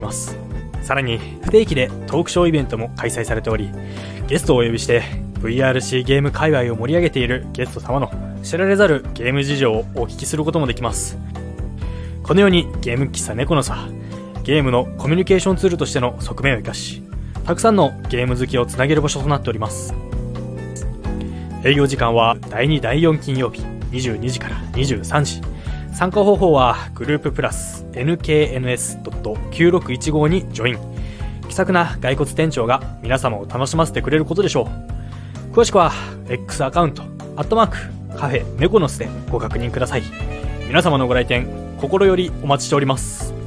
ます。さらに不定期でトークショーイベントも開催されており、ゲストをお呼びして VRC ゲーム界隈を盛り上げているゲスト様の知られざるゲーム事情をお聞きすることもできます。このようにゲーム喫茶猫のさ、ゲームのコミュニケーションツールとしての側面を生かし、たくさんのゲーム好きをつなげる場所となっております。営業時間は第2第4金曜日22時から23時。参加方法はグループプラス nkns.9615 にジョイン。気さくな骸骨店長が皆様を楽しませてくれることでしょう。詳しくは X アカウントカフェ猫の巣でご確認ください。皆様のご来店心よりお待ちしております。